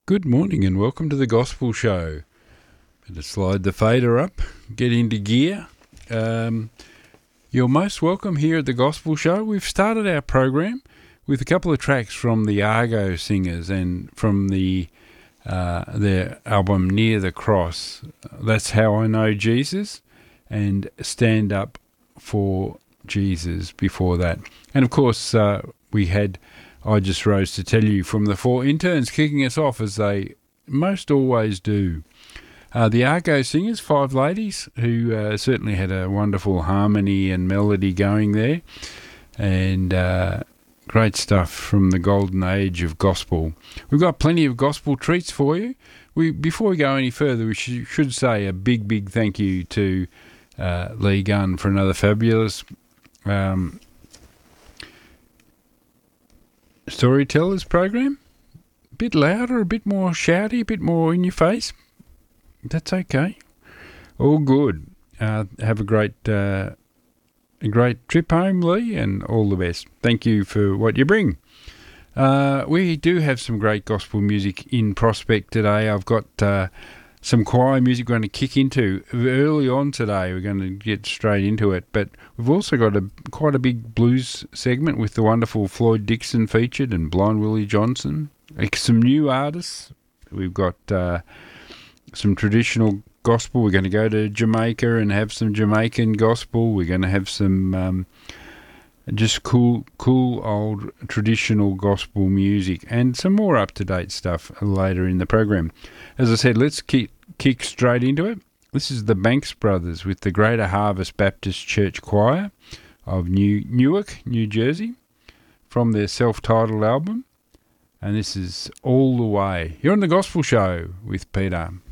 Good morning and welcome to the Gospel Show. Better slide the fader up, get into gear. You're most welcome here at the Gospel Show. We've started our program with a couple of tracks from the Argo Singers and from their album Near the Cross. That's How I Know Jesus and Stand Up for Jesus before that. And of course we had I Just Rose to Tell You from the Four Interns kicking us off as they most always do. The Argo Singers, five ladies who certainly had a wonderful harmony and melody going there, and great stuff from the golden age of gospel. We've got plenty of gospel treats for you. Before we go any further, we should say a big thank you to Lee Gunn for another fabulous Storytellers program. A bit louder, a bit more shouty, a bit more in your face. That's okay. All good. Have a great trip home, Lee, and all the best. Thank you for what you bring. We do have some great gospel music in prospect today. I've got some choir music we're going to kick into early on today. We're going to get straight into it, but we've also got quite a big blues segment with the wonderful Floyd Dixon featured and Blind Willie Johnson. Some new artists. We've got some traditional gospel. We're going to go to Jamaica and have some Jamaican gospel. We're going to have some just cool old traditional gospel music and some more up-to-date stuff later in the program. As I said, let's kick straight into it. This is the Banks Brothers with the Greater Harvest Baptist Church Choir of Newark, New Jersey, from their self-titled album. And this is All the Way. You're on the Gospel Show with Peter.